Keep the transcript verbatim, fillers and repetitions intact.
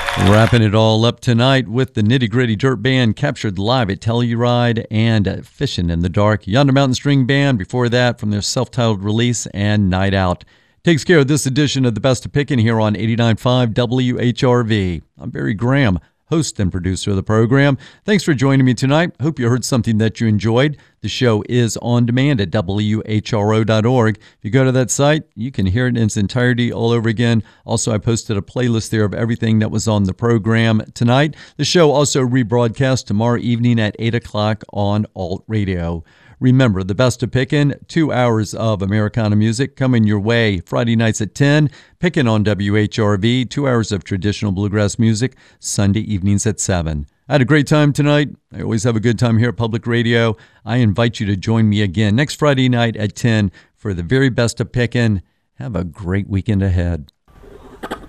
Wrapping it all up tonight with the Nitty Gritty Dirt Band, captured live at Telluride, and uh, Fishing in the Dark, Yonder Mountain String Band, before that from their self-titled release, and Night Out. Takes care of this edition of The Best of Pickin' here on eighty-nine point five W H R V. I'm Barry Graham, host and producer of the program. Thanks for joining me tonight. Hope you heard something that you enjoyed. The show is on demand at W H R O dot org. If you go to that site, you can hear it in its entirety all over again. Also, I posted a playlist there of everything that was on the program tonight. The show also rebroadcast tomorrow evening at eight o'clock on Alt Radio. Remember, The Best of Pickin', two hours of Americana music coming your way Friday nights at ten. Pickin' on W H R V, two hours of traditional bluegrass music, Sunday evenings at seven. I had a great time tonight. I always have a good time here at Public Radio. I invite you to join me again next Friday night at ten for the very best of Pickin'. Have a great weekend ahead.